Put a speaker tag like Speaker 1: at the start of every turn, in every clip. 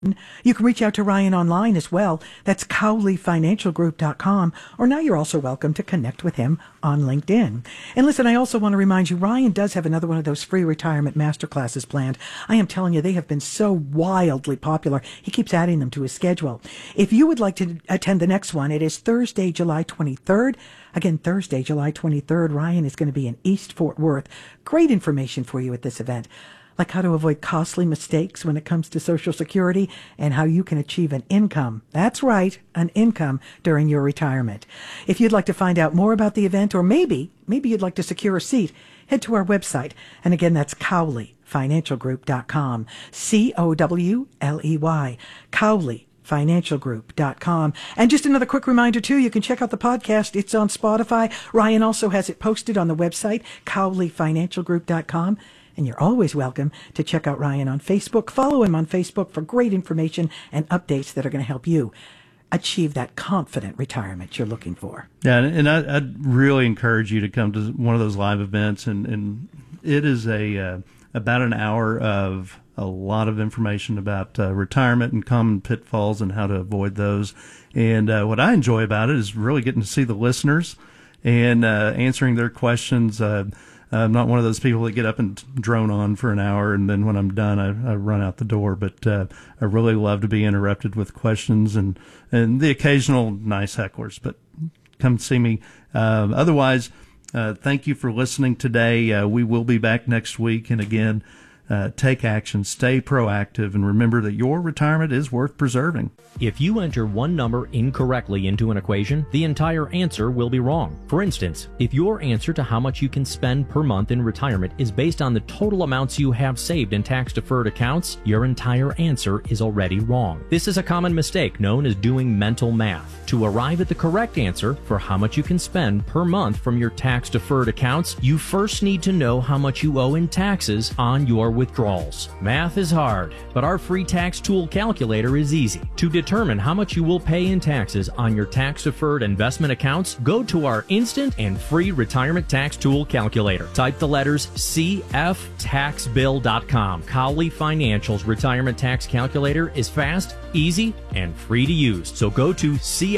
Speaker 1: You can reach out to Ryan online as well. That's CowleyFinancialGroup.com. Or now you're also welcome to connect with him on LinkedIn. And listen, I also want to remind you, Ryan does have another one of those free retirement masterclasses planned. I am telling you, they have been so wildly popular. He keeps adding them to his schedule. If you would like to attend the next one, it is Thursday, July 23rd. Again, Thursday, July 23rd, Ryan is going to be in East Fort Worth. Great information for you at this event, like how to avoid costly mistakes when it comes to Social Security and how you can achieve an income. That's right, an income during your retirement. If you'd like to find out more about the event, or maybe you'd like to secure a seat, head to our website. And again, that's CowleyFinancialGroup.com. COWLEY. CowleyFinancialGroup.com. And just another quick reminder, too, you can check out the podcast. It's on Spotify. Ryan also has it posted on the website, CowleyFinancialGroup.com. And you're always welcome to check out Ryan on Facebook. Follow him on Facebook for great information and updates that are going to help you achieve that confident retirement you're looking for.
Speaker 2: Yeah, and I'd really encourage you to come to one of those live events. And it is about an hour of a lot of information about retirement and common pitfalls and how to avoid those. And what I enjoy about it is really getting to see the listeners and answering their questions. I'm not one of those people that get up and drone on for an hour, and then when I'm done, I run out the door. But I really love to be interrupted with questions and the occasional nice hecklers. But come see me. Otherwise, thank you for listening today. We will be back next week. And again, take action, stay proactive, and remember that your retirement is worth preserving.
Speaker 3: If you enter one number incorrectly into an equation, the entire answer will be wrong. For instance, if your answer to how much you can spend per month in retirement is based on the total amounts you have saved in tax-deferred accounts, your entire answer is already wrong. This is a common mistake known as doing mental math. To arrive at the correct answer for how much you can spend per month from your tax-deferred accounts, you first need to know how much you owe in taxes on your withdrawals. Math is hard, but our free tax tool calculator is easy. To determine how much you will pay in taxes on your tax-deferred investment accounts, go to our instant and free retirement tax tool calculator. Type the letters CFTaxbill.com. Cowley Financial's retirement tax calculator is fast, easy, and free to use. So go to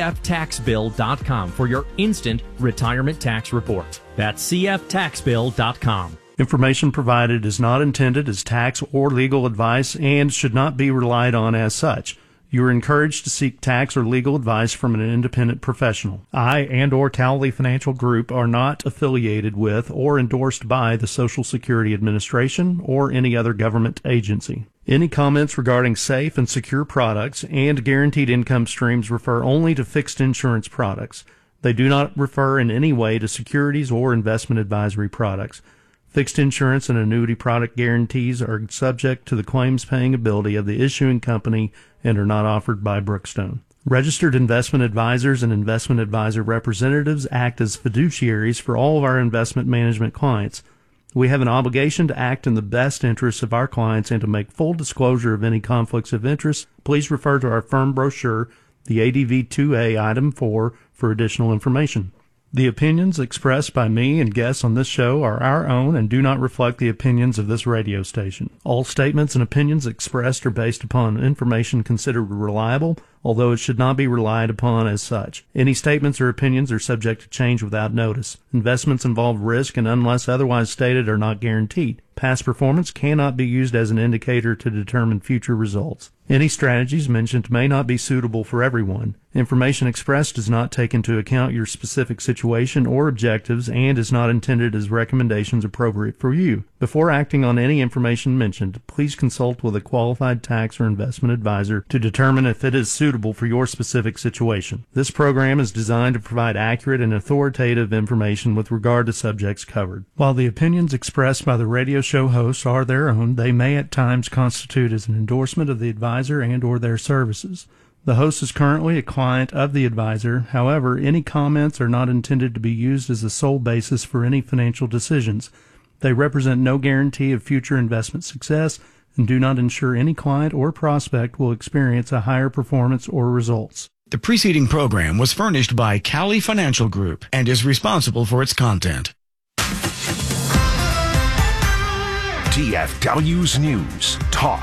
Speaker 3: CFTaxbill.com for your instant retirement tax report. That's CFTaxbill.com.
Speaker 2: Information provided is not intended as tax or legal advice and should not be relied on as such. You are encouraged to seek tax or legal advice from an independent professional. I and/or Cowley Financial Group are not affiliated with or endorsed by the Social Security Administration or any other government agency. Any comments regarding safe and secure products and guaranteed income streams refer only to fixed insurance products. They do not refer in any way to securities or investment advisory products. Fixed insurance and annuity product guarantees are subject to the claims-paying ability of the issuing company and are not offered by Brookstone. Registered investment advisors and investment advisor representatives act as fiduciaries for all of our investment management clients. We have an obligation to act in the best interests of our clients and to make full disclosure of any conflicts of interest. Please refer to our firm brochure, the ADV 2A Item 4, for additional information. The opinions expressed by me and guests on this show are our own and do not reflect the opinions of this radio station. All statements and opinions expressed are based upon information considered reliable, although it should not be relied upon as such. Any statements or opinions are subject to change without notice. Investments involve risk and, unless otherwise stated, are not guaranteed. Past performance cannot be used as an indicator to determine future results. Any strategies mentioned may not be suitable for everyone. Information expressed does not take into account your specific situation or objectives and is not intended as recommendations appropriate for you. Before acting on any information mentioned, please consult with a qualified tax or investment advisor to determine if it is suitable for your specific situation. This program is designed to provide accurate and authoritative information with regard to subjects covered. While the opinions expressed by the radio show hosts are their own, they may at times constitute as an endorsement of the advisor and/or their services. The host is currently a client of the advisor. However, any comments are not intended to be used as the sole basis for any financial decisions. They represent no guarantee of future investment success and do not ensure any client or prospect will experience a higher performance or results.
Speaker 4: The preceding program was furnished by Cowley Financial Group and is responsible for its content.
Speaker 5: DFW's News, Talk,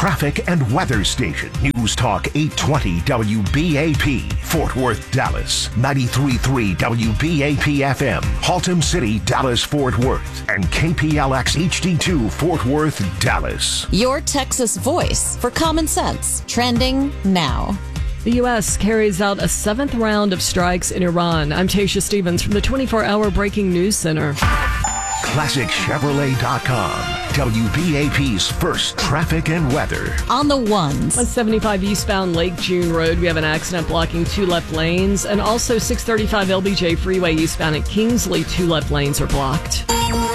Speaker 5: traffic and weather station. News Talk 820 WBAP, Fort Worth, Dallas. 93.3 WBAP FM, Haltom City, Dallas, Fort Worth. And KPLX HD2, Fort Worth, Dallas.
Speaker 6: Your Texas voice for common sense. Trending now.
Speaker 7: The U.S. carries out a 7th round of strikes in Iran. I'm Tasha Stevens from the 24-hour Breaking News Center.
Speaker 5: ClassicChevrolet.com. WBAP's first traffic and weather.
Speaker 6: On the ones.
Speaker 7: 175 eastbound Lake June Road, we have an accident blocking 2 left lanes. And also 635 LBJ Freeway eastbound at Kingsley, 2 left lanes are blocked.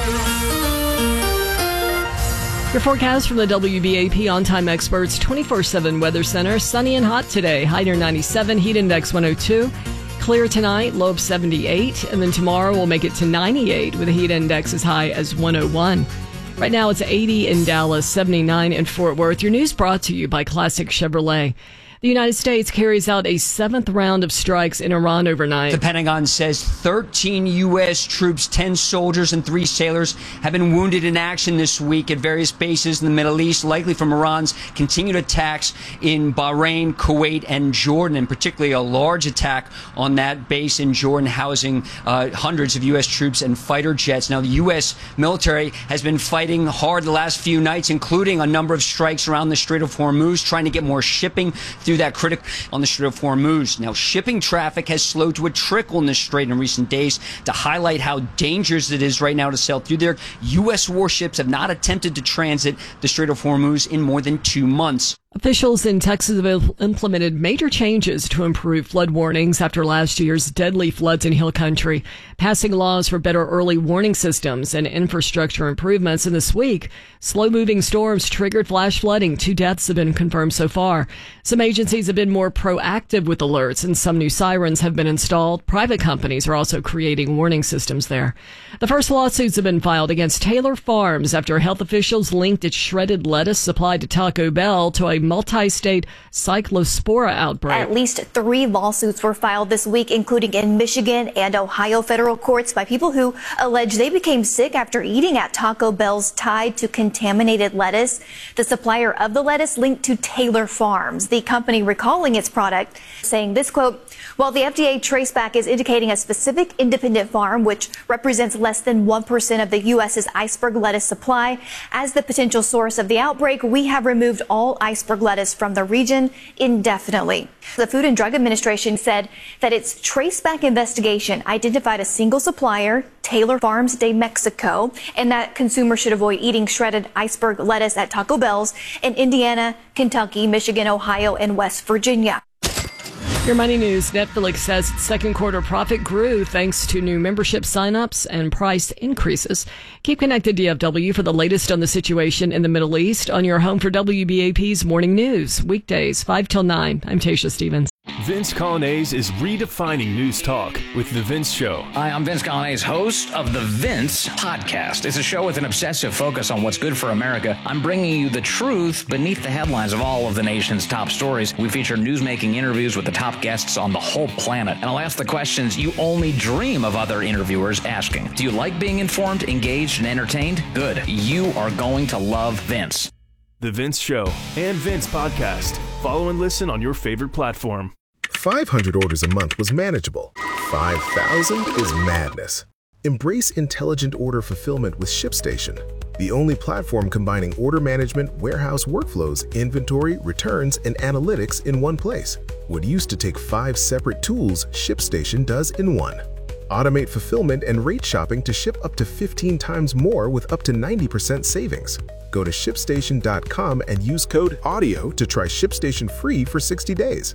Speaker 7: Your forecast from the WBAP On-Time Experts 24/7 Weather Center. Sunny and hot today. High near 97, heat index 102. Clear tonight, low of 78. And then tomorrow we'll make it to 98 with a heat index as high as 101. Right now it's 80 in Dallas, 79 in Fort Worth. Your news brought to you by Classic Chevrolet. The United States carries out a 7th round of strikes in Iran overnight.
Speaker 8: The Pentagon says 13 U.S. troops, 10 soldiers, and 3 sailors have been wounded in action this week at various bases in the Middle East, likely from Iran's continued attacks in Bahrain, Kuwait, and Jordan, and particularly a large attack on that base in Jordan housing hundreds of U.S. troops and fighter jets. Now, the U.S. military has been fighting hard the last few nights, including a number of strikes around the Strait of Hormuz, trying to get more shipping through that critical on the Strait of Hormuz. Now, shipping traffic has slowed to a trickle in the strait in recent days. To highlight how dangerous it is right now to sail through there, U.S. warships have not attempted to transit the Strait of Hormuz in more than 2 months.
Speaker 7: Officials in Texas have implemented major changes to improve flood warnings after last year's deadly floods in Hill Country, passing laws for better early warning systems and infrastructure improvements. And this week, slow-moving storms triggered flash flooding. 2 deaths have been confirmed so far. Some agencies have been more proactive with alerts, and some new sirens have been installed. Private companies are also creating warning systems there. The first lawsuits have been filed against Taylor Farms after health officials linked its shredded lettuce supplied to Taco Bell to a multi-state cyclospora outbreak.
Speaker 9: At least 3 lawsuits were filed this week, including in Michigan and Ohio federal courts by people who allege they became sick after eating at Taco Bell's tied to contaminated lettuce. The supplier of the lettuce linked to Taylor Farms, the company recalling its product, saying this, quote, while the FDA traceback is indicating a specific independent farm, which represents less than 1% of the U.S.'s iceberg lettuce supply, as the potential source of the outbreak, we have removed all iceberg lettuce from the region indefinitely. The Food and Drug Administration said that its traceback investigation identified a single supplier, Taylor Farms de Mexico, and that consumers should avoid eating shredded iceberg lettuce at Taco Bell's in Indiana, Kentucky, Michigan, Ohio, and West Virginia.
Speaker 7: Your money news. Netflix says its second quarter profit grew thanks to new membership signups and price increases. Keep connected, DFW, for the latest on the situation in the Middle East on your home for WBAP's Morning News. Weekdays, 5 till 9. I'm Tasha Stevens.
Speaker 10: Vince Colonnese is redefining news talk with The Vince Show.
Speaker 11: Hi, I'm Vince Colonnese, host of The Vince Podcast. It's a show with an obsessive focus on what's good for America. I'm bringing you the truth beneath the headlines of all of the nation's top stories. We feature newsmaking interviews with the top guests on the whole planet. And I'll ask the questions you only dream of other interviewers asking. Do you like being informed, engaged, and entertained? Good. You are going to love Vince.
Speaker 10: The Vince Show and Vince Podcast. Follow and listen on your favorite platform.
Speaker 12: 500 orders a month was manageable. 5,000 is madness. Embrace intelligent order fulfillment with ShipStation, the only platform combining order management, warehouse workflows, inventory, returns, and analytics in one place. What used to take 5 separate tools, ShipStation does in one. Automate fulfillment and rate shopping to ship up to 15 times more with up to 90% savings. Go to ShipStation.com and use code AUDIO to try ShipStation free for 60 days.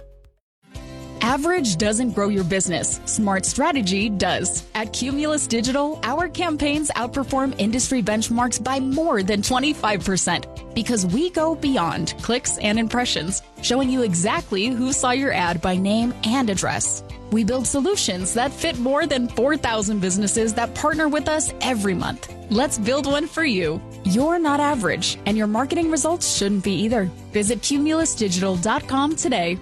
Speaker 13: Average doesn't grow your business. Smart strategy does. At Cumulus Digital, our campaigns outperform industry benchmarks by more than 25% because we go beyond clicks and impressions, showing you exactly who saw your ad by name and address. We build solutions that fit more than 4,000 businesses that partner with us every month. Let's build one for you. You're not average, and your marketing results shouldn't be either. Visit cumulusdigital.com today.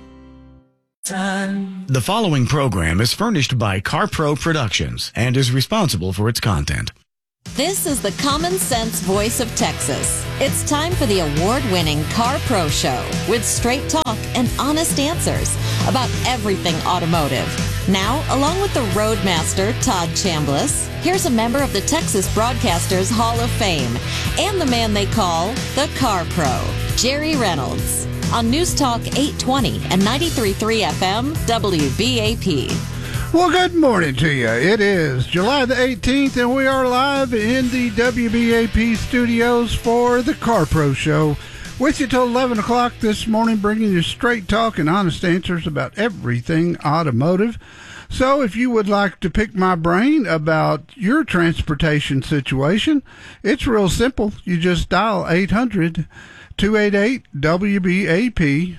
Speaker 4: The following program is furnished by CarPro Productions and is responsible for its content.
Speaker 6: This is the common sense voice of Texas. It's time for the award-winning Car Pro Show with straight talk and honest answers about everything automotive. Now, along with the Roadmaster, Todd Chambliss, here's a member of the Texas Broadcasters Hall of Fame and the man they call the Car Pro, Jerry Reynolds, on News Talk 820 and 93.3 FM WBAP.
Speaker 14: Well, good morning to you. It is July the 18th, and we are live in the WBAP studios for the Car Pro Show. With you till 11 o'clock this morning, bringing you straight talk and honest answers about everything automotive. So if you would like to pick my brain about your transportation situation, it's real simple. You just dial 800-288-WBAP,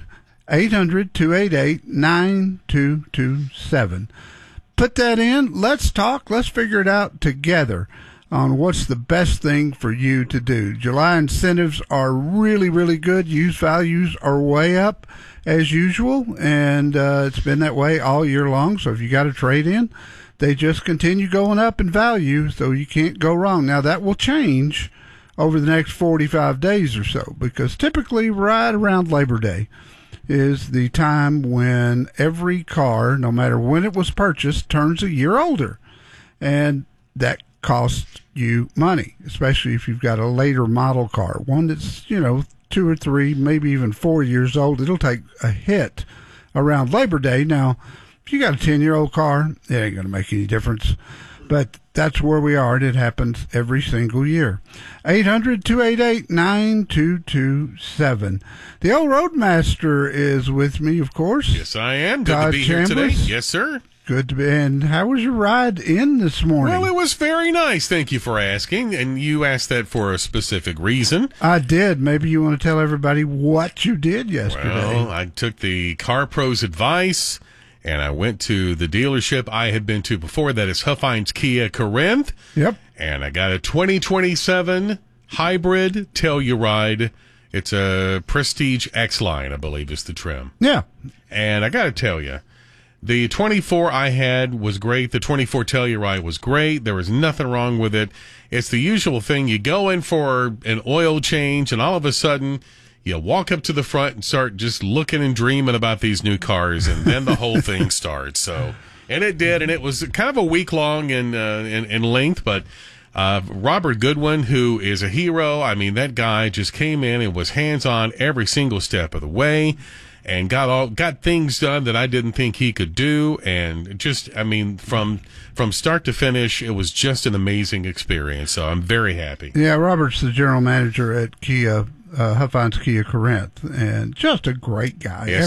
Speaker 14: 800-288-9227. Put that in. Let's talk. Let's figure it out together on what's the best thing for you to do. July incentives are really, really good. Used values are way up as usual, and it's been that way all year long. So if you got a trade in, they just continue going up in value, so you can't go wrong. Now, that will change over the next 45 days or so, because typically right around Labor Day is the time when every car, no matter when it was purchased, turns a year older. And that costs you money, especially if you've got a later model car, one that's, 2 or 3, maybe even 4 years old. It'll take a hit around Labor Day. Now, if you got a 10-year-old car, it ain't going to make any difference. But that's where we are, and it happens every single year. 800-288-9227. The old Roadmaster is with me, of course.
Speaker 15: Yes, I am. Good to be here today. Yes, sir.
Speaker 14: Good to be. And how was your ride in this morning?
Speaker 15: Well, it was very nice. Thank you for asking. And you asked that for a specific reason.
Speaker 14: I did. Maybe you want to tell everybody what you did yesterday.
Speaker 15: Well, I took the Car Pro's advice, and I went to the dealership I had been to before. That is Huffines Kia Corinth.
Speaker 14: Yep.
Speaker 15: And I got a 2027 hybrid Telluride. It's a Prestige X-Line, I believe is the trim.
Speaker 14: Yeah.
Speaker 15: And I got to tell you, the 24 I had was great. The 24 Telluride was great. There was nothing wrong with it. It's the usual thing. You go in for an oil change, and all of a sudden, you walk up to the front and start just looking and dreaming about these new cars, and then the whole thing starts. So, and it did, and it was kind of a week long in length, but Robert Goodwin, who is a hero, I mean, that guy just came in and was hands-on every single step of the way, and got things done that I didn't think he could do, and just, I mean, from start to finish, it was just an amazing experience. So I'm very happy.
Speaker 14: Yeah, Robert's the general manager at Kia. Huffines Kia Corinth, and just a great guy.
Speaker 15: Yes,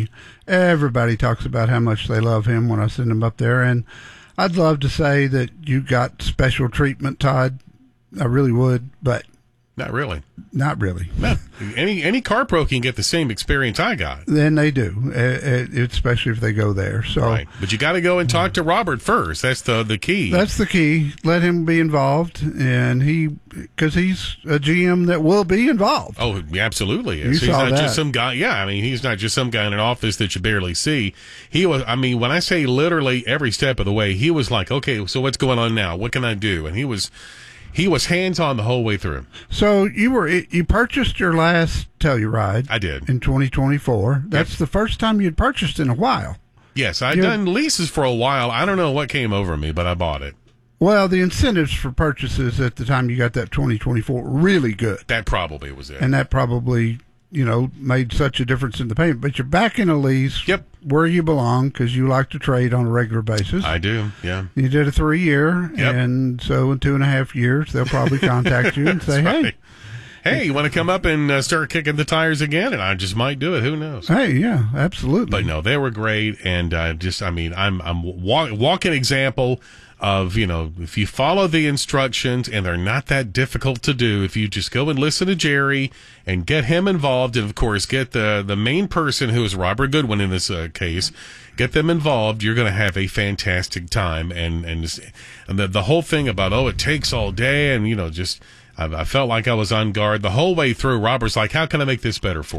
Speaker 14: Everybody talks about how much they love him when I send him up there, and I'd love to say that you got special treatment, Todd. I really would, but
Speaker 15: not really.
Speaker 14: Not really.
Speaker 15: No. Any Car Pro can get the same experience I got.
Speaker 14: Then they do, especially if they go there. So,
Speaker 15: right. But you got to go and talk to Robert first. That's the key.
Speaker 14: That's the key. Let him be involved, and because he's a GM that will be involved.
Speaker 15: Oh, he absolutely is. He's not just some guy. Yeah, I mean, he's not just some guy in an office that you barely see. He was. I mean, when I say literally every step of the way, he was like, okay, so what's going on now? What can I do? And he was hands-on the whole way through.
Speaker 14: So you purchased your last Telluride.
Speaker 15: I did.
Speaker 14: In 2024. That's the first time you'd purchased in a while.
Speaker 15: Yes, I'd done leases for a while. I don't know what came over me, but I bought it.
Speaker 14: Well, the incentives for purchases at the time you got that 2024 were really good.
Speaker 15: That probably was it.
Speaker 14: And that probably, made such a difference in the payment. But you're back in a lease.
Speaker 15: Yep.
Speaker 14: Where you belong, because you like to trade on a regular basis.
Speaker 15: I do, yeah.
Speaker 14: You did a 3-year, and so in 2.5 years, they'll probably contact you and say,
Speaker 15: right. Hey, you want to come up and start kicking the tires again? And I just might do it. Who knows?
Speaker 14: Hey, yeah, absolutely.
Speaker 15: But no, they were great, and I'm walking example of, if you follow the instructions, and they're not that difficult to do, if you just go and listen to Jerry and get him involved, and of course get the main person, who is Robert Goodwin in this case, get them involved, you're going to have a fantastic time. And the whole thing about, it takes all day, and I felt like I was on guard the whole way through. Robert's like, how can I make this better for you?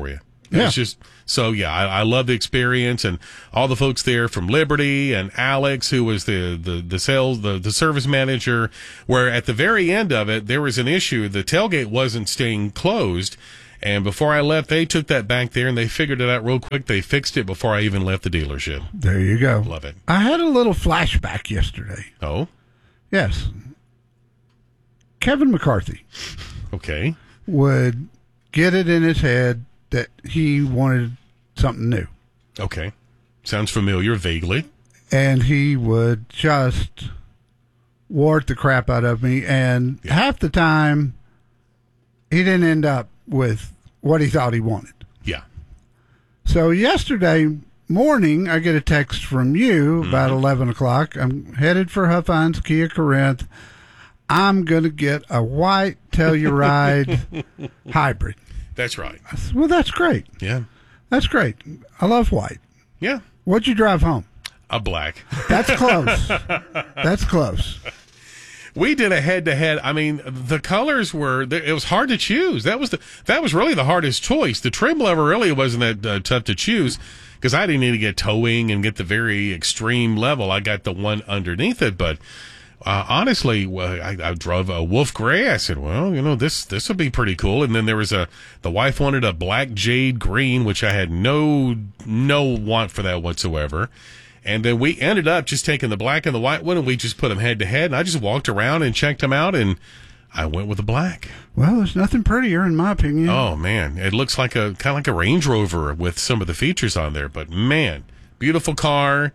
Speaker 15: It was just so. Yeah, I love the experience and all the folks there from Liberty and Alex, who was the sales the service manager. Where at the very end of it, there was an issue. The tailgate wasn't staying closed, and before I left, they took that back there and they figured it out real quick. They fixed it before I even left the dealership.
Speaker 14: There you go.
Speaker 15: Love it.
Speaker 14: I had a little flashback yesterday.
Speaker 15: Oh,
Speaker 14: yes. Kevin McCarthy.
Speaker 15: Okay.
Speaker 14: Would get it in his head that he wanted something new.
Speaker 15: Okay. Sounds familiar, vaguely.
Speaker 14: And he would just wart the crap out of me. And half the time, he didn't end up with what he thought he wanted.
Speaker 15: Yeah.
Speaker 14: So yesterday morning, I get a text from you about 11 o'clock. I'm headed for Huffines Kia Corinth. I'm going to get a white Telluride hybrid.
Speaker 15: That's right.
Speaker 14: I said, well, that's great.
Speaker 15: Yeah.
Speaker 14: That's great. I love white.
Speaker 15: Yeah.
Speaker 14: What'd you drive home?
Speaker 15: A black.
Speaker 14: That's close. That's close.
Speaker 15: We did a head-to-head. I mean, the colors were, it was hard to choose. That was really the hardest choice. The trim level really wasn't that tough to choose because I didn't need to get towing and get the very extreme level. I got the one underneath it, but honestly, I drove a wolf gray. I said, well, this would be pretty cool. And then there was the wife wanted a black jade green, which I had no want for that whatsoever. And then we ended up just taking the black and the white one, and we just put them head to head. And I just walked around and checked them out, and I went with the black.
Speaker 14: Well, there's nothing prettier, in my opinion.
Speaker 15: Oh man, it looks like kind of like a Range Rover with some of the features on there. But man, beautiful car.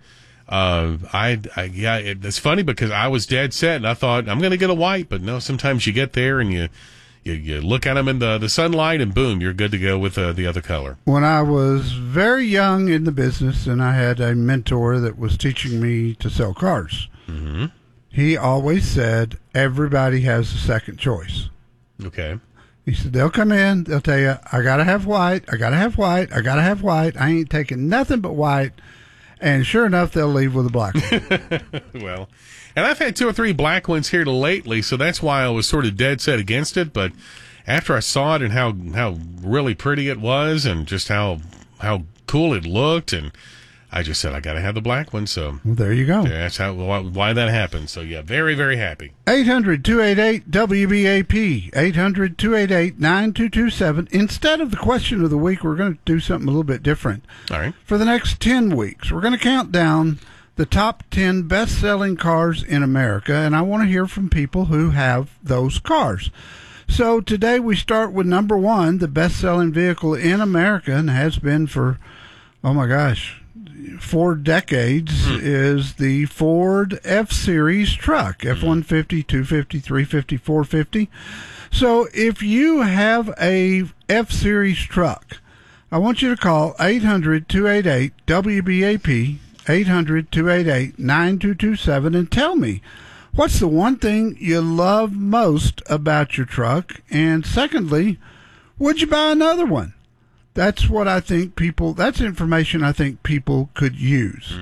Speaker 15: It's funny because I was dead set, and I thought I'm going to get a white, but no. Sometimes you get there and you look at them in the sunlight, and boom, you're good to go with the other color.
Speaker 14: When I was very young in the business, and I had a mentor that was teaching me to sell cars, he always said everybody has a second choice.
Speaker 15: Okay.
Speaker 14: He said they'll come in, they'll tell you, I gotta have white, I gotta have white, I gotta have white. I ain't taking nothing but white. And sure enough, they'll leave with a black one.
Speaker 15: Well, and I've had 2 or 3 black ones here lately, so that's why I was sort of dead set against it. But after I saw it and how really pretty it was and just how cool it looked, and I just said, I got to have the black one. So
Speaker 14: well, there you go.
Speaker 15: Yeah, that's why that happened. So, yeah, very, very happy.
Speaker 14: 800-288-WBAP, 800-288-9227. Instead of the question of the week, we're going to do something a little bit different.
Speaker 15: All right.
Speaker 14: For the next 10 weeks, we're going to count down the top 10 best-selling cars in America, and I want to hear from people who have those cars. So today we start with number 1, the best-selling vehicle in America, and has been for, oh my gosh, 4 decades, is the Ford F-Series truck, F-150, 250, 350, 450. So if you have a F-Series truck, I want you to call 800-288-WBAP, 800-288-9227, and tell me, what's the one thing you love most about your truck? And secondly, would you buy another one? That's what I think that's information I think people could use.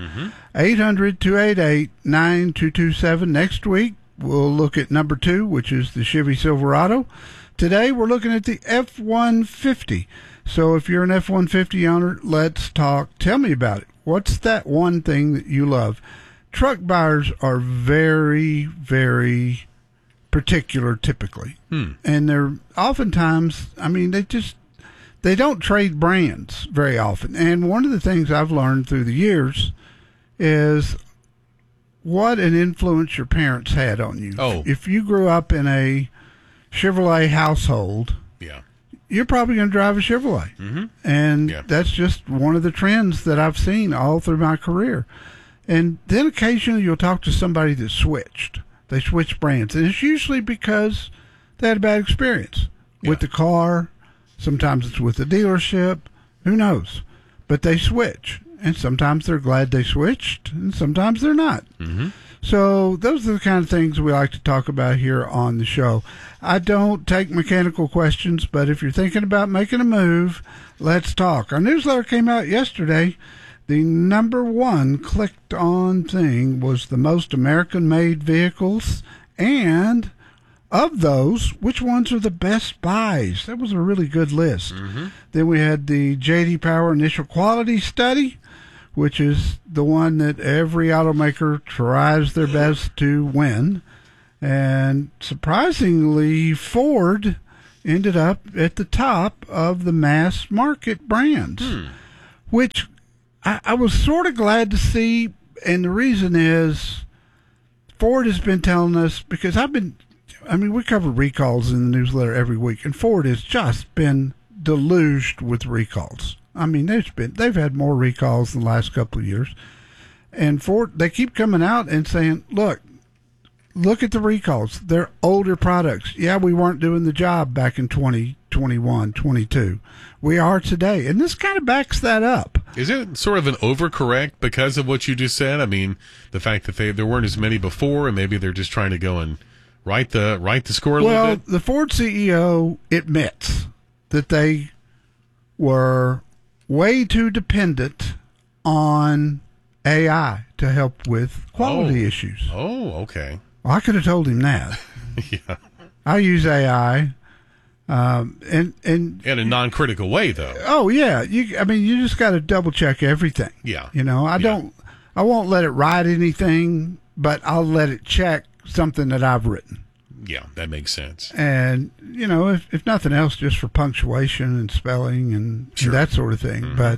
Speaker 14: 800-288-9227. Next week, we'll look at number 2, which is the Chevy Silverado. Today, we're looking at the F-150. So if you're an F-150 owner, let's talk. Tell me about it. What's that one thing that you love? Truck buyers are very, very particular typically. And they're oftentimes, they don't trade brands very often. And one of the things I've learned through the years is what an influence your parents had on you.
Speaker 15: Oh.
Speaker 14: If you grew up in a Chevrolet household, you're probably going to drive a Chevrolet. And that's just one of the trends that I've seen all through my career. And then occasionally you'll talk to somebody that switched. They switched brands. And it's usually because they had a bad experience with the car. Sometimes it's with the dealership. Who knows? But they switch. And sometimes they're glad they switched, and sometimes they're not. So those are the kind of things we like to talk about here on the show. I don't take mechanical questions, but if you're thinking about making a move, let's talk. Our newsletter came out yesterday. The number 1 clicked on thing was the most American-made vehicles, and of those, which ones are the best buys? That was a really good list. Then we had the J.D. Power Initial Quality Study, which is the one that every automaker tries their best to win. And surprisingly, Ford ended up at the top of the mass market brands, which I was sort of glad to see. And the reason is Ford has been telling us, because we cover recalls in the newsletter every week, and Ford has just been deluged with recalls. I mean, they've had more recalls in the last couple of years. And Ford, they keep coming out and saying, look at the recalls. They're older products. Yeah, we weren't doing the job back in 2021, 22. We are today. And this kind of backs that up.
Speaker 15: Is it sort of an overcorrect because of what you just said? I mean, the fact that there weren't as many before, and maybe they're just trying to go and right the score a little bit?
Speaker 14: Well, the Ford CEO admits that they were way too dependent on AI to help with quality issues.
Speaker 15: Oh, okay.
Speaker 14: Well, I could have told him that.
Speaker 15: Yeah.
Speaker 14: I use AI, and
Speaker 15: in a non-critical way, though.
Speaker 14: Oh yeah, you just got to double check everything.
Speaker 15: Yeah.
Speaker 14: I won't let it write anything, but I'll let it check something that I've written.
Speaker 15: Yeah, that makes sense.
Speaker 14: And if nothing else, just for punctuation and spelling and that sort of thing. But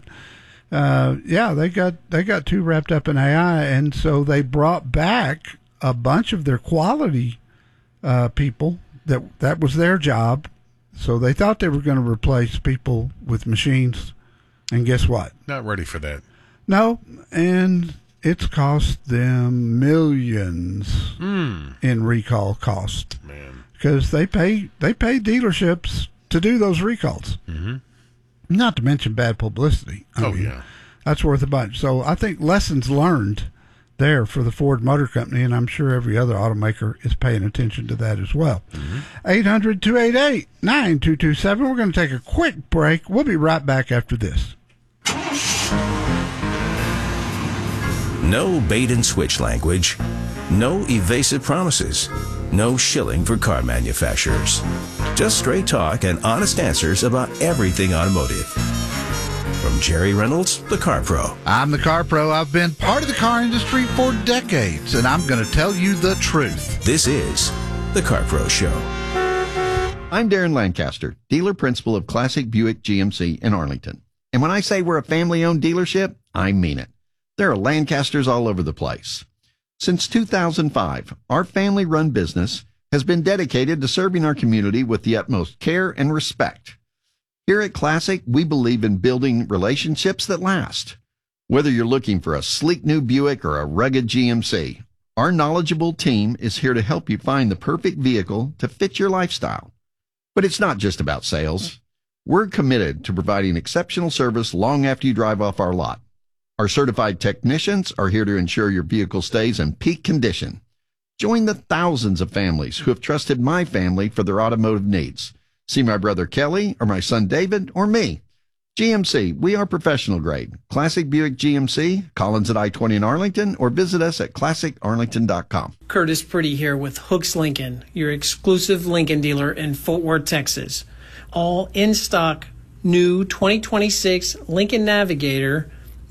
Speaker 14: they got too wrapped up in AI, and so they brought back a bunch of their quality people. That was their job. So they thought they were going to replace people with machines, and guess what?
Speaker 15: Not ready for that.
Speaker 14: No, and it's cost them millions in recall cost.
Speaker 15: Man,
Speaker 14: because they pay dealerships to do those recalls. Not to mention bad publicity. I mean, that's worth a bunch. So I think lessons learned there for the Ford Motor Company, and I'm sure every other automaker is paying attention to that as well. 800-288-9227. We're going to take a quick break. We'll be right back after this.
Speaker 16: No bait and switch language. No evasive promises. No shilling for car manufacturers. Just straight talk and honest answers about everything automotive. From Jerry Reynolds, the Car Pro.
Speaker 17: I'm the Car Pro. I've been part of the car industry for decades, and I'm going to tell you the truth.
Speaker 16: This is the Car Pro Show.
Speaker 18: I'm Darren Lancaster, dealer principal of Classic Buick GMC in Arlington. And when I say we're a family-owned dealership, I mean it. There are Lancasters all over the place. Since 2005, our family-run business has been dedicated to serving our community with the utmost care and respect. Here at Classic, we believe in building relationships that last. Whether you're looking for a sleek new Buick or a rugged GMC, our knowledgeable team is here to help you find the perfect vehicle to fit your lifestyle. But it's not just about sales. We're committed to providing exceptional service long after you drive off our lot. Our certified technicians are here to ensure your vehicle stays in peak condition. Join the thousands of families who have trusted my family for their automotive needs. See my brother Kelly or my son David or me. GMC, we are professional grade. Classic Buick GMC, Collins at I-20 in Arlington, or visit us at classicarlington.com.
Speaker 19: Curtis Pretty here with Hooks Lincoln, your exclusive Lincoln dealer in Fort Worth, Texas. All in stock, new 2026 Lincoln Navigator,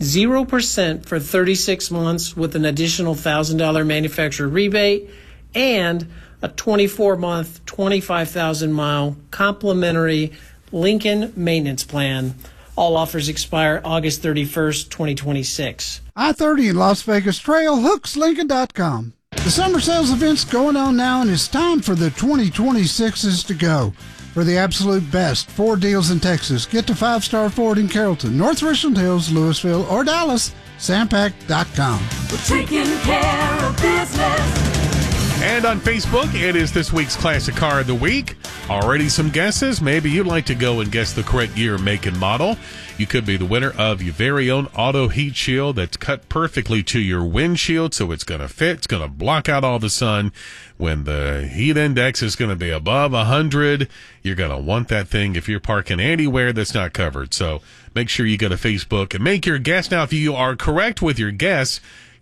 Speaker 19: 0% for 36 months with an additional $1,000 manufacturer rebate, and a 24-month, 25,000-mile complimentary Lincoln maintenance plan. All offers expire August 31st, 2026.
Speaker 14: I-30 in Las Vegas Trail, hookslincoln.com. The summer sales event's going on now, and it's time for the 2026s to go. For the absolute best Ford deals in Texas, get to 5-Star Ford in Carrollton, North Richland Hills, Louisville, or Dallas. Sampac.com.
Speaker 20: We're taking care of business.
Speaker 15: And on Facebook, it is this week's Classic Car of the Week. Already some guesses. Maybe you'd like to go and guess the correct year, make, and model. You could be the winner of your very own auto heat shield that's cut perfectly to your windshield, so it's going to fit. It's going to block out all the sun. When the heat index is going to be above 100, you're going to want that thing if you're parking anywhere that's not covered. So make sure you go to Facebook and make your guess. Now, if you are correct with your guess,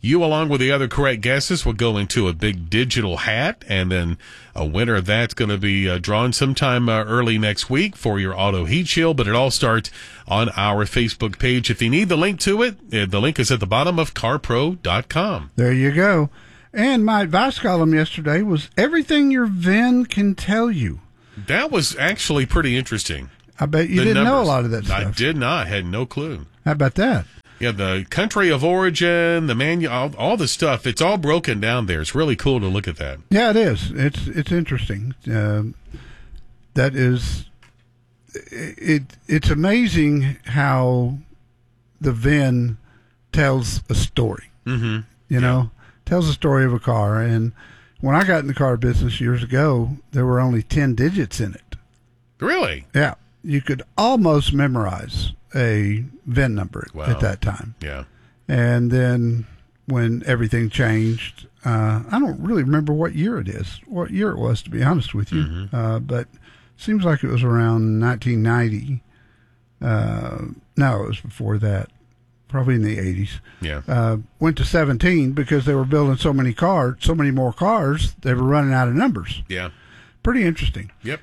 Speaker 15: You, along with the other correct guesses, will go into a big digital hat, and then a winner of that's going to be drawn sometime early next week for your auto heat shield. But it all starts on our Facebook page. If you need the link to it, the link is at the bottom of carpro.com.
Speaker 14: There you go. And my advice column yesterday was everything your VIN can tell you.
Speaker 15: That was actually pretty interesting.
Speaker 14: I bet you didn't know a lot of that stuff.
Speaker 15: I did not. Had no clue.
Speaker 14: How about that?
Speaker 15: Yeah, the country of origin, the all the stuff. It's all broken down there. It's really cool to look at that.
Speaker 14: Yeah, it is. It's interesting. That is, it's amazing how the VIN tells a story.
Speaker 15: Mm-hmm.
Speaker 14: You know, tells a story of a car. And when I got in the car business years ago, there were only 10 digits in it.
Speaker 15: Really?
Speaker 14: Yeah. You could almost memorize a VIN number at that time.
Speaker 15: Yeah.
Speaker 14: And then when everything changed, I don't really remember what year it was, to be honest with you.
Speaker 15: Mm-hmm.
Speaker 14: But it seems like it was around 1990. No, it was before that. Probably in the 80s.
Speaker 15: Yeah.
Speaker 14: Went to 17 because they were building so many more cars, they were running out of numbers.
Speaker 15: Yeah.
Speaker 14: Pretty interesting.
Speaker 15: Yep.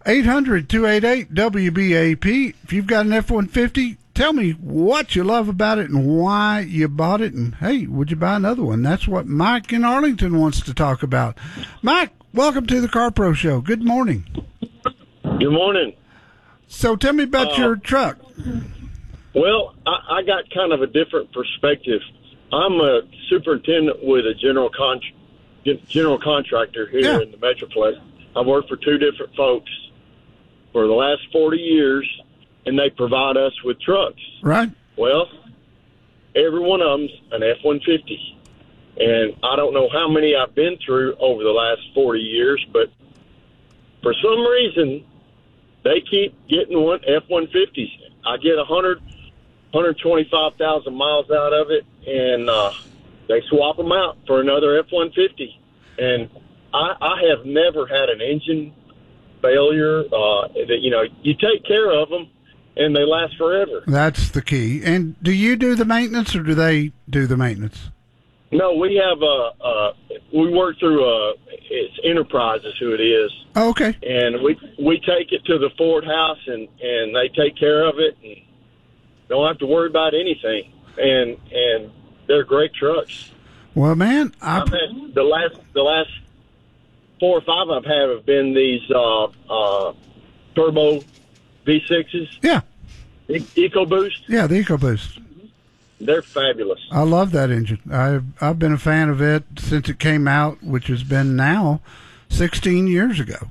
Speaker 14: 800-288-WBAP. If you've got an F-150, tell me what you love about it and why you bought it. And, hey, would you buy another one? That's what Mike in Arlington wants to talk about. Mike, welcome to the Car Pro Show. Good morning.
Speaker 21: Good morning.
Speaker 14: So tell me about your truck.
Speaker 21: Well, I got kind of a different perspective. I'm a superintendent with a general contractor here in the Metroplex. I've worked for two different folks for the last 40 years, and they provide us with trucks.
Speaker 14: Right.
Speaker 21: Well, every one of them's an F-150. And I don't know how many I've been through over the last 40 years, but for some reason, they keep getting F-150s. I get 125,000 miles out of it, and they swap them out for another F-150. And I have never had an engine failure. You take care of them, and they last forever.
Speaker 14: That's the key. And do you do the maintenance, or do they do the maintenance?
Speaker 21: No, we have we work through it's Enterprise is who it is.
Speaker 14: Oh, okay.
Speaker 21: And we take it to the Ford house, and they take care of it, and don't have to worry about anything. And they're great trucks.
Speaker 14: Well, man,
Speaker 21: I've had the last 4 or 5 I've had have been these turbo V6s.
Speaker 14: Yeah.
Speaker 21: EcoBoost.
Speaker 14: Yeah, the EcoBoost.
Speaker 21: They're fabulous.
Speaker 14: I love that engine. I've been a fan of it since it came out, which has been now 16 years ago.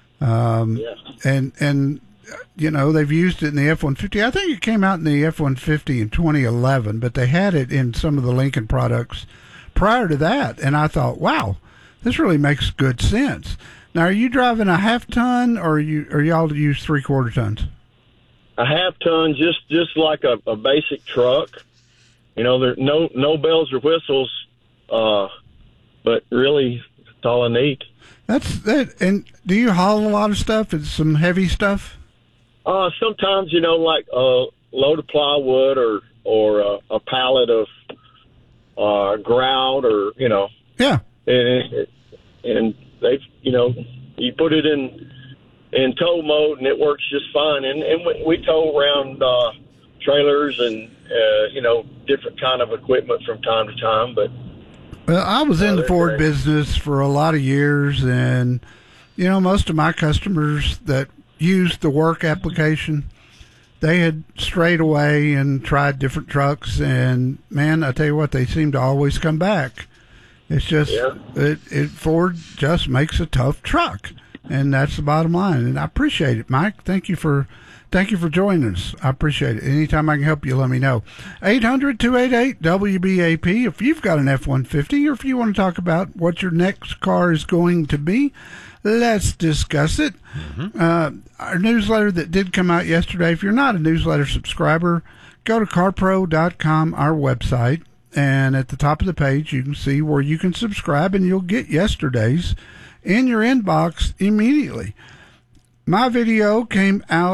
Speaker 14: And you know, they've used it in the F-150. I think it came out in the F-150 in 2011, but they had it in some of the Lincoln products prior to that. And I thought, wow, this really makes good sense. Now, are you driving a half-ton, or y'all use 3/4 tons?
Speaker 21: A half-ton, just like a basic truck. You know, there's no bells or whistles, but really, that's all I need.
Speaker 14: That's that. And do you haul a lot of stuff? It's some heavy stuff?
Speaker 21: Sometimes, like a load of plywood or a pallet of grout, or
Speaker 14: Yeah.
Speaker 21: And they've you put it in tow mode and it works just fine. And we tow around trailers and different kind of equipment from time to time. But
Speaker 14: well, I was in the Ford business for a lot of years, and most of my customers that used the work application, they had strayed away and tried different trucks, and man, I tell you what, they seem to always come back. It's just Ford just makes a tough truck, and that's the bottom line. And I appreciate it, Mike. Thank you for joining us. I appreciate it. Anytime I can help you, let me know. 800-288-WBAP. If you've got an F-150, or if you want to talk about what your next car is going to be, let's discuss it. Mm-hmm. Our newsletter that did come out yesterday, if you're not a newsletter subscriber, go to carpro.com, our website, and at the top of the page, you can see where you can subscribe, and you'll get yesterday's in your inbox immediately. My video came out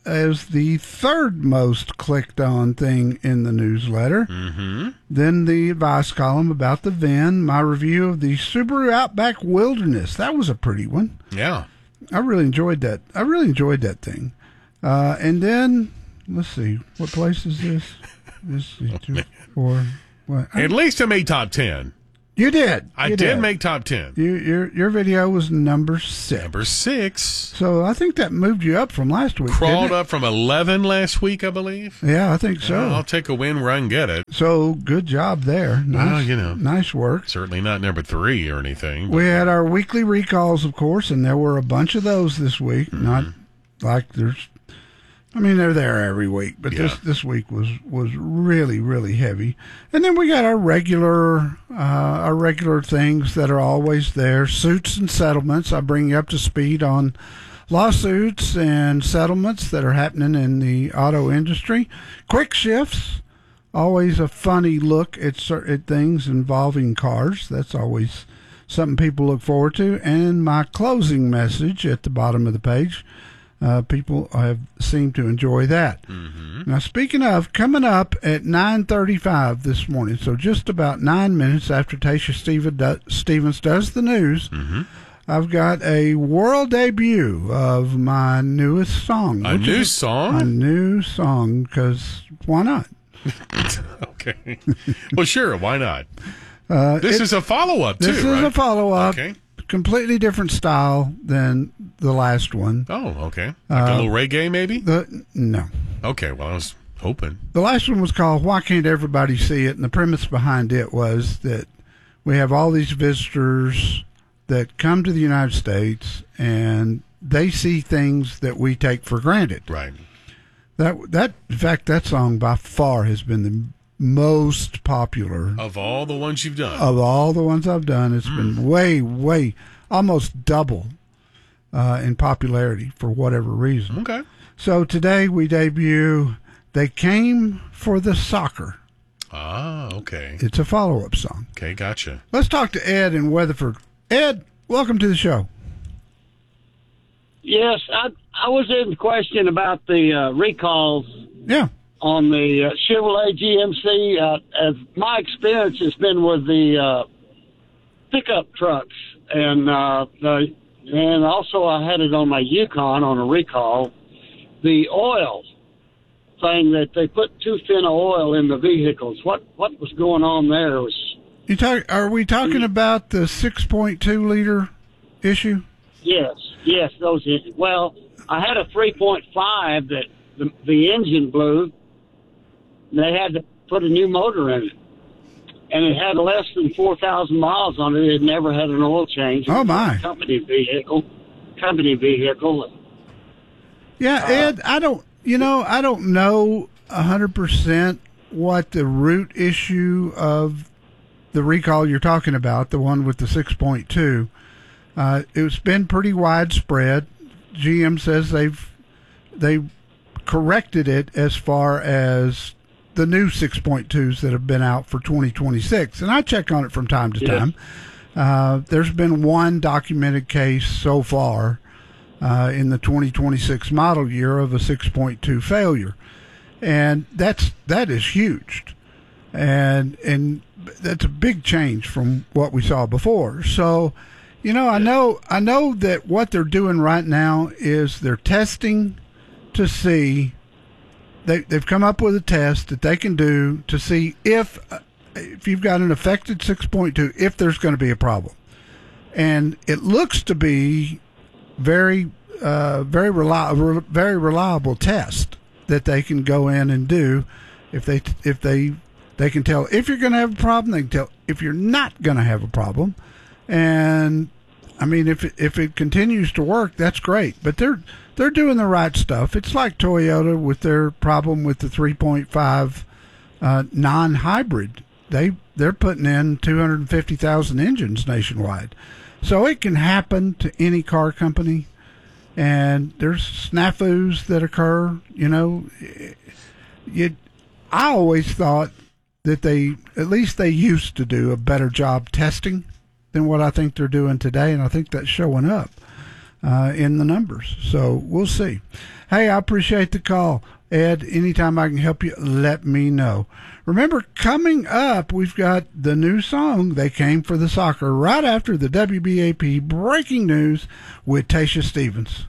Speaker 14: as the third most clicked on thing in the newsletter.
Speaker 15: Mm-hmm.
Speaker 14: Then the advice column about the VIN, my review of the Subaru Outback Wilderness. That was a pretty one.
Speaker 15: Yeah.
Speaker 14: I really enjoyed that. I really enjoyed that thing. And then, let's see, what place is this? This is 2, 4. What?
Speaker 15: At least I made top 10.
Speaker 14: You did.
Speaker 15: I did make top 10.
Speaker 14: Your video was number 6.
Speaker 15: Number 6.
Speaker 14: So I think that moved you up from last week.
Speaker 15: Crawled up from 11 last week, I believe.
Speaker 14: Yeah, I think so.
Speaker 15: I'll take a win where I can get it.
Speaker 14: So good job there. Nice,
Speaker 15: Well,
Speaker 14: nice work.
Speaker 15: Certainly not number 3 or anything.
Speaker 14: We had our weekly recalls, of course, and there were a bunch of those this week.
Speaker 15: Mm-hmm.
Speaker 14: Not like they're there every week, but this week was really, really heavy. And then we got our regular things that are always there. Suits and settlements. I bring you up to speed on lawsuits and settlements that are happening in the auto industry. Quick shifts. Always a funny look at things involving cars. That's always something people look forward to. And my closing message at the bottom of the page. People have seemed to enjoy that.
Speaker 15: Mm-hmm.
Speaker 14: Now, speaking of, coming up at 9:35 this morning, so just about 9 minutes after Tasha Stevens does the news, I've got a world debut of my newest song.
Speaker 15: A new song?
Speaker 14: A new song, because why not?
Speaker 15: Okay. Well, sure, why not? This is a follow-up, too,
Speaker 14: This is
Speaker 15: right?
Speaker 14: a follow-up.
Speaker 15: Okay.
Speaker 14: Completely different style than the last one.
Speaker 15: Oh, okay. Like a little reggae, maybe?
Speaker 14: No.
Speaker 15: Okay, well, I was hoping.
Speaker 14: The last one was called Why Can't Everybody See It? And the premise behind it was that we have all these visitors that come to the United States and they see things that we take for granted.
Speaker 15: Right.
Speaker 14: In fact, that song by far has been the most popular
Speaker 15: Of all the ones you've done.
Speaker 14: of all the ones I've done. It's been way, almost double in popularity for whatever reason.
Speaker 15: Okay.
Speaker 14: So today we debut They Came for the Soccer.
Speaker 15: Ah, okay.
Speaker 14: It's a follow-up song.
Speaker 15: Okay, gotcha.
Speaker 14: Let's talk to Ed in Weatherford. Ed, welcome to the show.
Speaker 1: Yes, I was in the question about the recalls.
Speaker 14: Yeah.
Speaker 1: On the Chevrolet GMC, as my experience has been with the pickup trucks, and also I had it on my Yukon on a recall. The oil thing that they put too thin of oil in the vehicles. What was going on there?
Speaker 14: Are we talking about the 6.2 liter issue?
Speaker 1: Yes, those. Well, I had a 3.5 that the engine blew. They had to put a new motor in it. And it had less than 4,000 miles on it. It never had an oil change.
Speaker 14: Oh, my.
Speaker 1: Company vehicle.
Speaker 14: Yeah, Ed, I don't know 100% what the root issue of the recall you're talking about, the one with the 6.2. It's been pretty widespread. GM says they've corrected it as far as the new 6.2s that have been out for 2026. And I check on it from time to time. There's been one documented case so far in the 2026 model year of a 6.2 failure. And that is huge. And that's a big change from what we saw before. So, I know that what they're doing right now is they're testing to see. They've come up with a test that they can do to see if you've got an affected 6.2, if there's going to be a problem. And it looks to be very reliable test that they can go in and do. If they can tell if you're going to have a problem, they can tell if you're not going to have a problem. And I mean, if it continues to work, that's great. But they're doing the right stuff. It's like Toyota with their problem with the 3.5 non-hybrid. They're putting in 250,000 engines nationwide. So it can happen to any car company. And there's snafus that occur. I always thought that they used to do a better job testing than what I think they're doing today, and I think that's showing up. in the numbers. So we'll see. Hey, I appreciate the call. Ed, anytime I can help you, let me know. Remember, coming up, we've got the new song, They Came for the Soccer, right after the WBAP Breaking News with Tasha Stevens.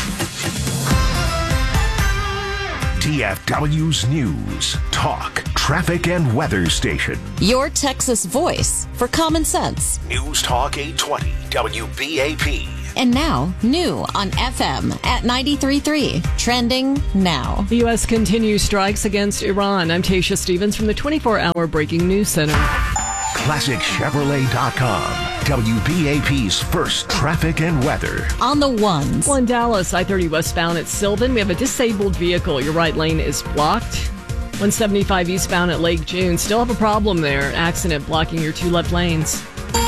Speaker 5: DFW's News, Talk, Traffic, and Weather Station.
Speaker 6: Your Texas voice for common sense.
Speaker 5: News Talk 820 WBAP.
Speaker 6: And now, new on FM at 93.3. Trending now.
Speaker 7: The U.S. continues strikes against Iran. I'm Tasha Stevens from the 24-hour Breaking News Center.
Speaker 5: ClassicChevrolet.com. WBAP's first traffic and weather.
Speaker 6: On the ones.
Speaker 7: Well, in Dallas, I-30 westbound at Sylvan, we have a disabled vehicle. Your right lane is blocked. 175 eastbound at Lake June. Still have a problem there. Accident blocking your two left lanes.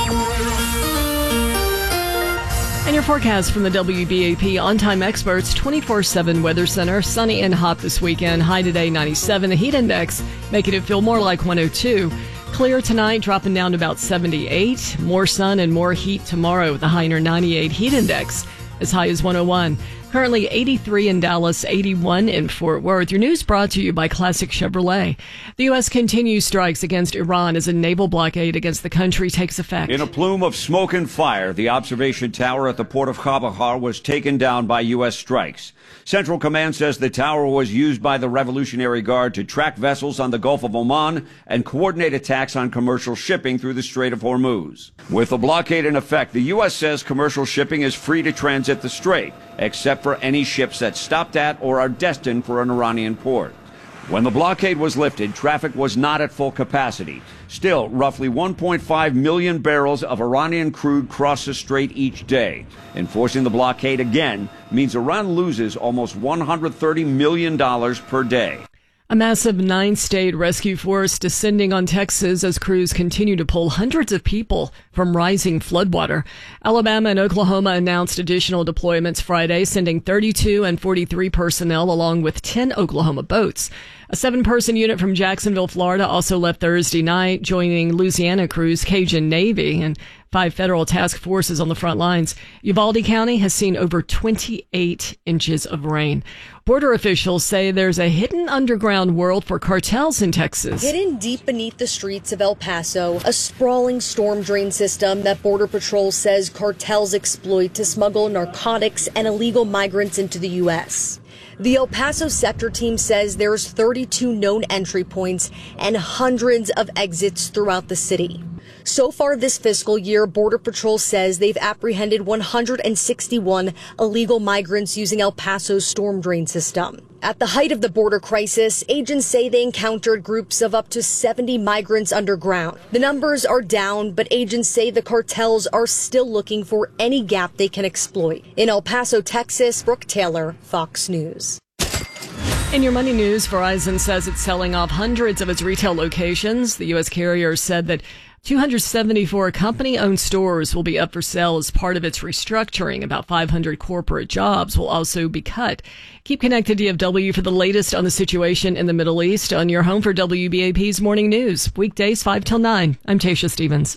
Speaker 7: And your forecast from the WBAP On-Time Experts 24/7 Weather Center. Sunny and hot this weekend. High today 97. The heat index making it feel more like 102. Clear tonight, dropping down to about 78. More sun and more heat tomorrow with a high near 98. Heat index as high as 101. Currently 83 in Dallas, 81 in Fort Worth. Your news brought to you by Classic Chevrolet. The U.S. continues strikes against Iran as a naval blockade against the country takes effect.
Speaker 3: In a plume of smoke and fire, the observation tower at the port of Chabahar was taken down by U.S. strikes. Central Command says the tower was used by the Revolutionary Guard to track vessels on the Gulf of Oman and coordinate attacks on commercial shipping through the Strait of Hormuz. With the blockade in effect, the U.S. says commercial shipping is free to transit the strait, except for any ships that stopped at or are destined for an Iranian port. When the blockade was lifted, traffic was not at full capacity. Still, roughly 1.5 million barrels of Iranian crude cross the strait each day. Enforcing the blockade again means Iran loses almost $130 million per day.
Speaker 7: A massive 9-state rescue force descending on Texas as crews continue to pull hundreds of people from rising floodwater. Alabama and Oklahoma announced additional deployments Friday, sending 32 and 43 personnel along with 10 Oklahoma boats. A 7-person unit from Jacksonville, Florida also left Thursday night, joining Louisiana crews, Cajun Navy, and 5 federal task forces on the front lines. Uvalde County has seen over 28 inches of rain. Border officials say there's a hidden underground world for cartels in Texas.
Speaker 22: Hidden deep beneath the streets of El Paso, a sprawling storm drain system that Border Patrol says cartels exploit to smuggle narcotics and illegal migrants into the U.S. The El Paso sector team says there's 32 known entry points and hundreds of exits throughout the city. So far this fiscal year, Border Patrol says they've apprehended 161 illegal migrants using El Paso's storm drain system. At the height of the border crisis, agents say they encountered groups of up to 70 migrants underground. The numbers are down, but agents say the cartels are still looking for any gap they can exploit. In El Paso, Texas, Brooke Taylor, Fox News.
Speaker 7: In your money news, Verizon says it's selling off hundreds of its retail locations. The U.S. carrier said that 274 company-owned stores will be up for sale as part of its restructuring. About 500 corporate jobs will also be cut. Keep connected to DFW for the latest on the situation in the Middle East on your home for WBAP's Morning News. Weekdays 5 till 9. I'm Tasha Stevens.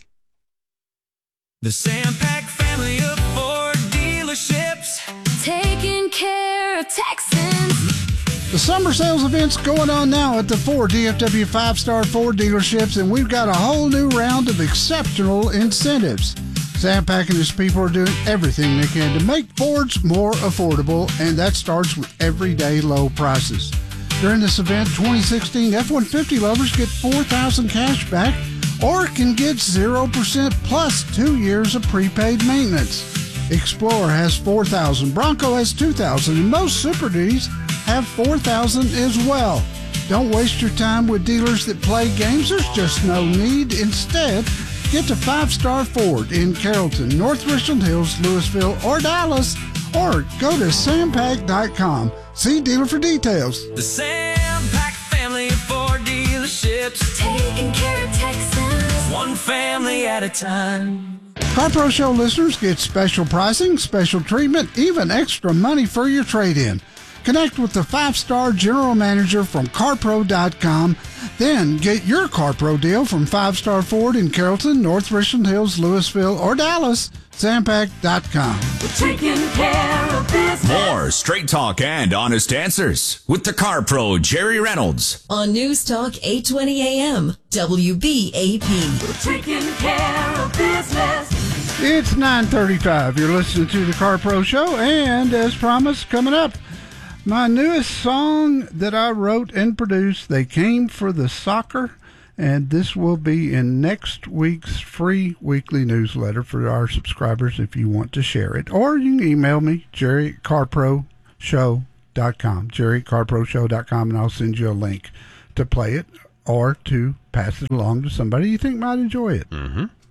Speaker 20: The Sampac family of Ford dealerships, taking care of Texans.
Speaker 14: The summer sales event's going on now at the 4 DFW 5-star Ford dealerships, and we've got a whole new round of exceptional incentives. Sampac and his people are doing everything they can to make Fords more affordable, and that starts with everyday low prices. During this event, 2016 F-150 lovers get $4,000 cash back or can get 0% plus 2 years of prepaid maintenance. Explorer has $4,000, Bronco has $2,000, and most Super Duties have $4,000 as well. Don't waste your time with dealers that play games. There's just no need. Instead, get to 5-star Ford in Carrollton, North Richland Hills, Louisville, or Dallas, or go to Sampac.com. See dealer for details.
Speaker 20: The Sampac family of Ford dealerships, taking care of Texans, one family at a time.
Speaker 14: Car Pro Show listeners get special pricing, special treatment, even extra money for your trade-in. Connect with the 5-star general manager from CarPro.com. Then get your CarPro deal from 5-star Ford in Carrollton, North Richland Hills, Louisville, or Dallas. Zampac.com.
Speaker 20: We're taking care of business.
Speaker 2: More straight talk and honest answers with the Car Pro, Jerry Reynolds.
Speaker 6: On News Talk 820 AM, WBAP.
Speaker 20: We're taking care of business.
Speaker 14: It's 9:35. You're listening to the Car Pro Show, and as promised, coming up, my newest song that I wrote and produced. They came for the soccer, and this will be in next week's free weekly newsletter for our subscribers if you want to share it. Or you can email me, jerry@carproshow.com, jerry@carproshow.com, and I'll send you a link to play it or to pass it along to somebody you think might enjoy it.
Speaker 15: Mm-hmm.